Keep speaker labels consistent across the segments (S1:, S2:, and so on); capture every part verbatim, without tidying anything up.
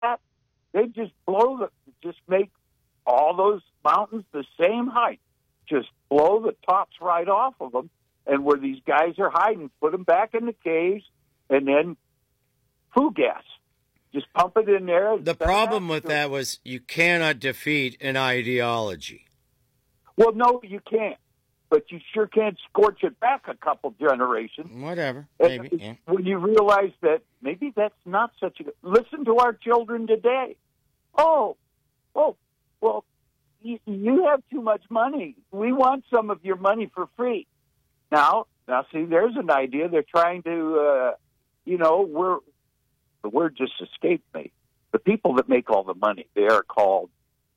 S1: that, they just blow the, just make all those mountains the same height. Just blow the tops right off of them, and where these guys are hiding, put them back in the caves, and then food gas. Just pump it in there.
S2: The problem with that was you cannot defeat an ideology.
S1: Well, no, you can't. But you sure can't scorch it back a couple generations.
S2: Whatever, maybe. Yeah.
S1: When you realize that maybe that's not such a... Listen to our children today. Oh, oh, well, you, you have too much money. We want some of your money for free. Now, now, see, there's an idea. They're trying to, uh, you know, we're... The word just escaped me. The people that make all the money, they are called,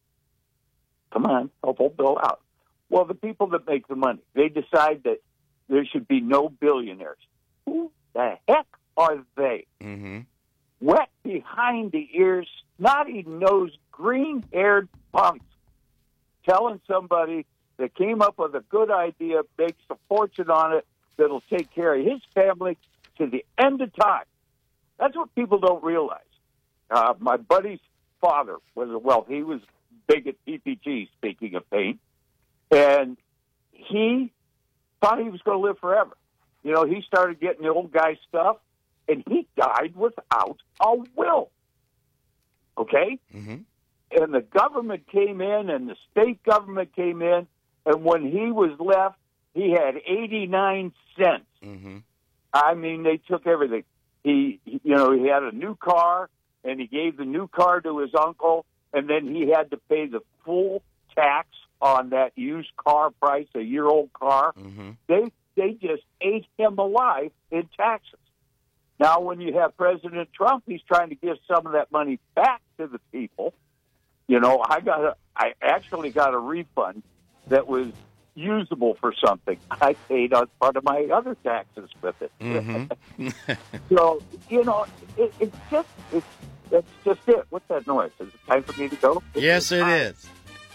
S1: come on, help old Bill out. Well, the people that make the money, they decide that there should be no billionaires. Who the heck are they?
S2: Mm-hmm.
S1: Wet behind the ears, snotty-nosed, green-haired punks telling somebody that came up with a good idea, makes a fortune on it, that'll take care of his family to the end of time. That's what people don't realize. Uh, my buddy's father was a well, he was big at P P G, speaking of paint, and he thought he was going to live forever. You know, he started getting the old guy stuff, and he died without a will. Okay?
S2: Mm-hmm.
S1: And the government came in, and the state government came in, and when he was left, he had eighty-nine cents.
S2: Mm-hmm.
S1: I mean, they took everything. He, you know, he had a new car, and he gave the new car to his uncle, and then he had to pay the full tax on that used car price, a year-old car.
S2: Mm-hmm.
S1: They they just ate him alive in taxes. Now, when you have President Trump, he's trying to give some of that money back to the people. You know, I got a, I actually got a refund that was usable for something. I paid on part of my other taxes with it.
S2: Mm-hmm.
S1: So, you know, it, it's just, it's, that's just it. What's that noise? Is it time for me to go?
S2: Yes, it is.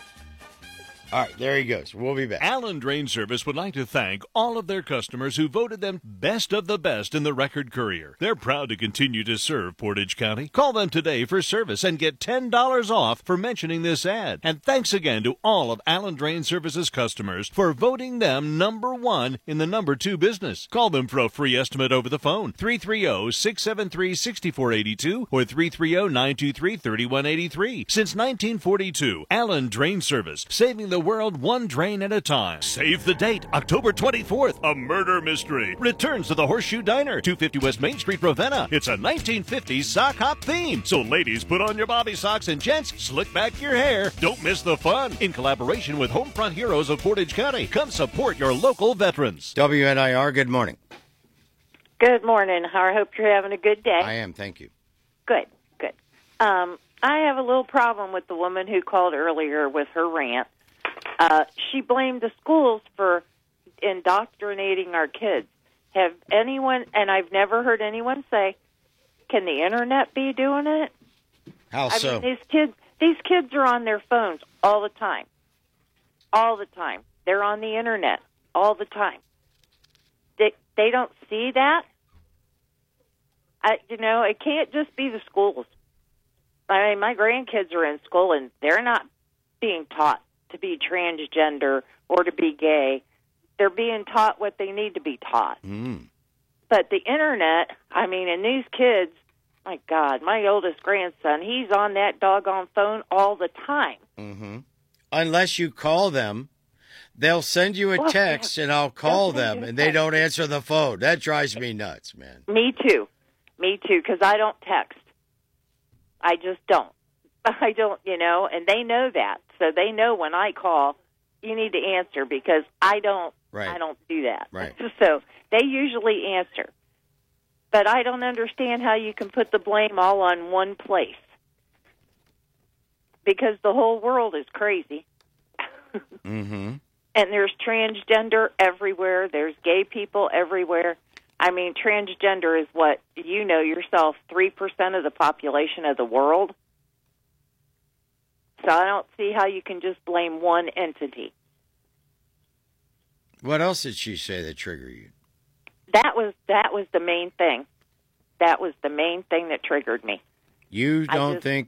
S2: All right, there he goes. We'll be back.
S3: Allen Drain Service would like to thank all of their customers who voted them best of the best in the Record Courier. They're proud to continue to serve Portage County. Call them today for service and get ten dollars off for mentioning this ad. And thanks again to all of Allen Drain Service's customers for voting them number one in the number two business. Call them for a free estimate over the phone, three three zero, six seven three, six four eight two or three three zero, nine two three, three one eight three. Since nineteen forty-two, Allen Drain Service, saving the world one drain at a time. Save the date, October twenty-fourth. A murder mystery returns to the Horseshoe Diner, two fifty West Main Street, Ravenna. It's a nineteen fifties sock hop theme. So ladies, put on your bobby socks, and gents, slick back your hair. Don't miss the fun. In collaboration with Homefront Heroes of Portage County, come support your local veterans.
S2: W N I R, good morning.
S4: Good morning. I hope you're having a good day.
S2: I am, thank you.
S4: Good, good. Um, I have a little problem with the woman who called earlier with her rant. Uh, she blamed the schools for indoctrinating our kids. Have anyone, and I've never heard anyone say, can the internet be doing it?
S2: How
S4: I
S2: so?
S4: mean, these kids, these kids are on their phones all the time. All the time. They're on the internet all the time. They, they don't see that. I, you know, it can't just be the schools. I mean, my grandkids are in school, and they're not being taught to be transgender or to be gay. They're being taught what they need to be taught.
S2: Mm.
S4: But the internet, I mean, and these kids, my God, my oldest grandson, he's on that doggone phone all the time.
S2: Mm-hmm. Unless you call them, they'll send you a text, and I'll call them, and they don't answer the phone. That drives me nuts, man.
S4: Me too. Me too, because I don't text. I just don't. I don't, you know, and they know that. So they know when I call, you need to answer, because I don't
S2: right.
S4: I don't do that.
S2: Right.
S4: So they usually answer. But I don't understand how you can put the blame all on one place, because the whole world is crazy.
S2: Mm-hmm.
S4: And there's transgender everywhere. There's gay people everywhere. I mean, transgender is what, you know yourself, three percent of the population of the world. So I don't see how you can just blame one entity.
S2: What else did she say that triggered you?
S4: That was that was the main thing. That was the main thing that triggered me.
S2: You
S4: I
S2: don't
S4: just-
S2: think